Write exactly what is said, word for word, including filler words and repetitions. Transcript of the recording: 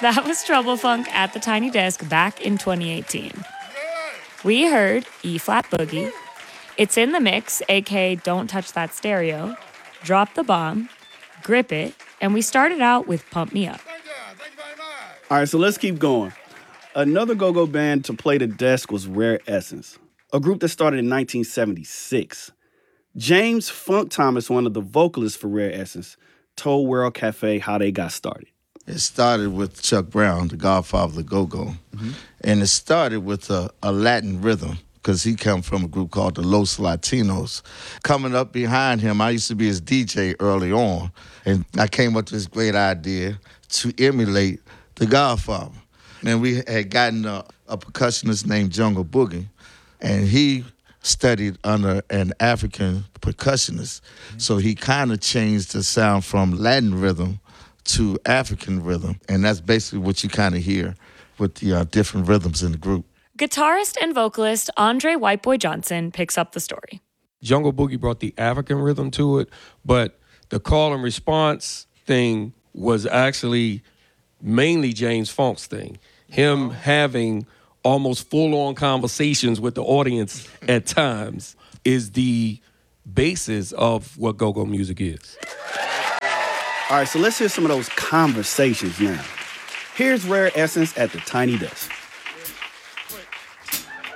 That was Trouble Funk at the Tiny Desk back in twenty eighteen. We heard E-flat boogie, It's in the Mix, aka Don't Touch That Stereo, Drop the Bomb, Grip It, and we started out with Pump Me Up. Thank you. Thank you very much. All right, so let's keep going. Another go-go band to play the desk was Rare Essence, a group that started in nineteen seventy-six. James Funk Thomas, one of the vocalists for Rare Essence, told World Cafe how they got started. It started with Chuck Brown, the godfather of the go-go. Mm-hmm. And it started with a, a Latin rhythm, because he come from a group called the Los Latinos. Coming up behind him, I used to be his D J early on, and I came up with this great idea to emulate the Godfather. And we had gotten a, a percussionist named Jungle Boogie, and he studied under an African percussionist. Mm-hmm. So he kind of changed the sound from Latin rhythm to African rhythm, and that's basically what you kind of hear with the uh, different rhythms in the group. Guitarist and vocalist Andre Whiteboy Johnson picks up the story. Jungle Boogie brought the African rhythm to it, but the call and response thing was actually mainly James Funk's thing. Him having almost full-on conversations with the audience at times is the basis of what go-go music is. All right, so let's hear some of those conversations now. Here's Rare Essence at the Tiny Desk.